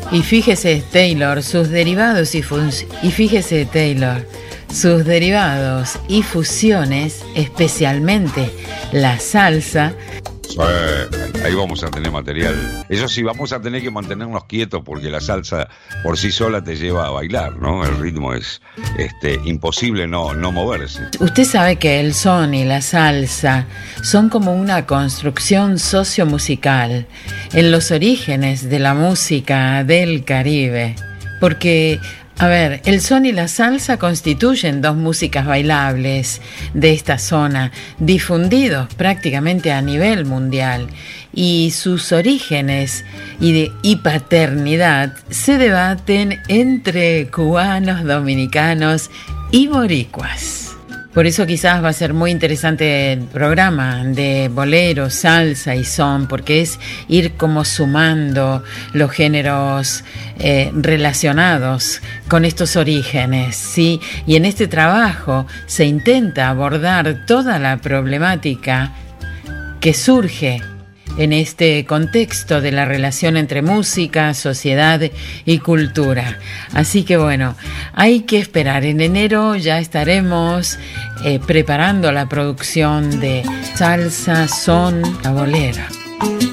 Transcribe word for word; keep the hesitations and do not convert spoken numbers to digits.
Y fíjese Taylor, sus derivados y, fun- y fíjese Taylor, sus derivados y fusiones, especialmente la salsa. Eh, ahí vamos a tener material. Eso sí, vamos a tener que mantenernos quietos porque la salsa por sí sola te lleva a bailar, ¿no? El ritmo es este, imposible no, no moverse. Usted sabe que el son y la salsa son como una construcción sociomusical en los orígenes de la música del Caribe. Porque, a ver, el son y la salsa constituyen dos músicas bailables de esta zona, difundidos prácticamente a nivel mundial, y sus orígenes y, de, y paternidad se debaten entre cubanos, dominicanos y boricuas. Por eso quizás va a ser muy interesante el programa de bolero, salsa y son, porque es ir como sumando los géneros eh, relacionados con estos orígenes, ¿sí? Y en este trabajo se intenta abordar toda la problemática que surge en este contexto de la relación entre música, sociedad y cultura. Así que bueno, hay que esperar. En enero ya estaremos eh, preparando la producción de Salsa, Son, la Bolera.